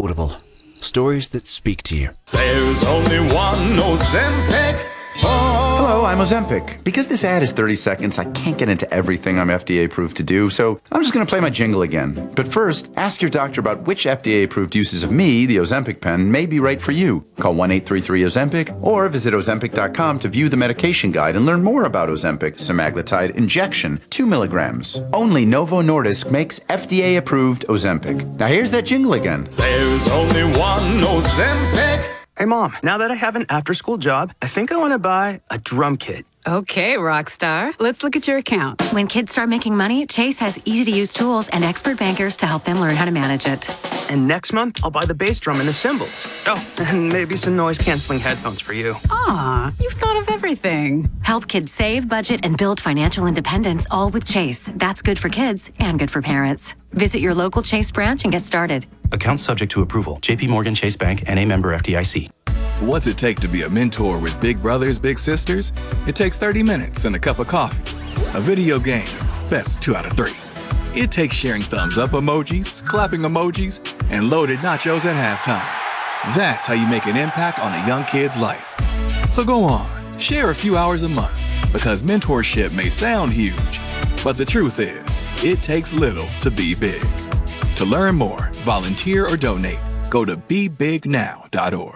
Audible. Stories that speak to you. There's only one Ozempic. Hello, I'm Ozempic. Because this ad is 30 seconds, I can't get into everything I'm FDA approved to do, so I'm just going to play my jingle again. But first, ask your doctor about which FDA approved uses of me, the Ozempic pen, may be right for you. Call 1-833-OZEMPIC or visit Ozempic.com to view the medication guide and learn more about Ozempic semaglutide injection, 2 milligrams. Only Novo Nordisk makes FDA approved Ozempic. Now here's that jingle again. There's only one Ozempic. Hey, Mom, now that I have an after-school job, I think I want to buy a drum kit. Okay, Rockstar. Let's look at your account. When kids start making money, Chase has easy-to-use tools and expert bankers to help them learn how to manage it. And next month, I'll buy the bass drum and the cymbals. Oh, and maybe some noise-canceling headphones for you. Aw, you've thought of everything. Help kids save, budget, and build financial independence, all with Chase. That's good for kids and good for parents. Visit your local Chase branch and get started. Account subject to approval. JP Morgan Chase Bank, N.A. member FDIC. What's it take to be a mentor with big brothers, big sisters? It takes 30 minutes and a cup of coffee. A video game, best 2 out of 3. It takes sharing thumbs up emojis, clapping emojis, and loaded nachos at halftime. That's how you make an impact on a young kid's life. So go on, share a few hours a month, because mentorship may sound huge, but the truth is, it takes little to be big. To learn more, volunteer, or donate, go to BeBigNow.org.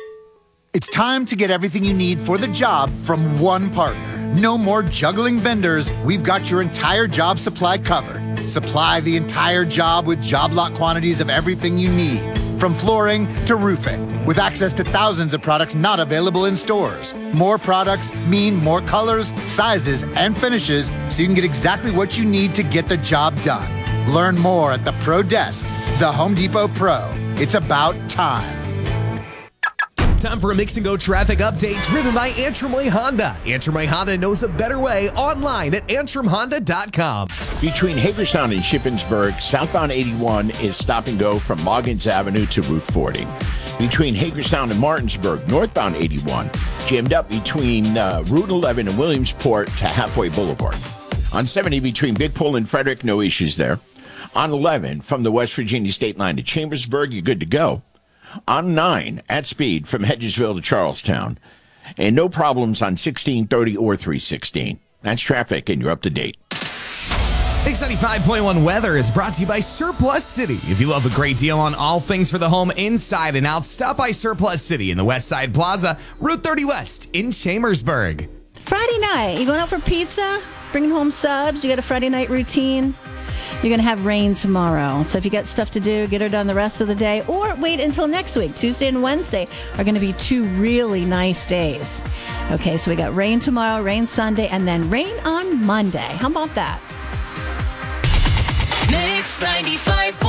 It's time to get everything you need for the job from one partner. No more juggling vendors. We've got your entire job supply covered. Supply the entire job with job lot quantities of everything you need, from flooring to roofing, with access to thousands of products not available in stores. More products mean more colors, sizes, and finishes, so you can get exactly what you need to get the job done. Learn more at the Pro Desk, the Home Depot Pro. It's about time. Time for a Mix and Go traffic update driven by Antrim Way Honda. Antrim Way Honda knows a better way online at antrimhonda.com. Between Hagerstown and Shippensburg, southbound 81 is stop and go from Loggins Avenue to Route 40. Between Hagerstown and Martinsburg, northbound 81, jammed up between Route 11 and Williamsport to Halfway Boulevard. On 70 between Big Pool and Frederick, no issues there. On 11, from the West Virginia state line to Chambersburg, you're good to go. On 9, at speed, from Hedgesville to Charlestown. And no problems on 1630 or 316. That's traffic, and you're up to date. Mix 95.1 weather is brought to you by Surplus City. If you love a great deal on all things for the home inside and out, stop by Surplus City in the West Side Plaza, Route 30 West in Chambersburg. Friday night, you going out for pizza? Bringing home subs? You got a Friday night routine? You're going to have rain tomorrow. So if you got stuff to do, get her done the rest of the day, or wait until next week. Tuesday and Wednesday are going to be 2 really nice days. Okay, so we got rain tomorrow, rain Sunday, and then rain on Monday. How about that? Mix 95.